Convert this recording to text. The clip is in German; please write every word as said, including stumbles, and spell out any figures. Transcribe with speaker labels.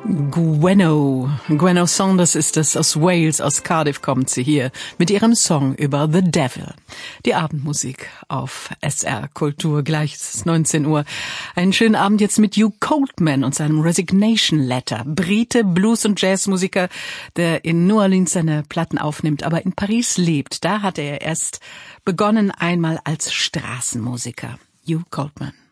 Speaker 1: Gwenno. Gwenno Saunders ist es, aus Wales, aus Cardiff kommt sie hier mit ihrem Song über The Devil. Die Abendmusik auf S R Kultur, gleich ist neunzehn Uhr. Einen schönen Abend jetzt mit Hugh Coltman und seinem Resignation Letter. Brite, Blues- und Jazzmusiker, der in New Orleans seine Platten aufnimmt, aber in Paris lebt. Da hat er erst begonnen einmal als Straßenmusiker. Hugh Coltman.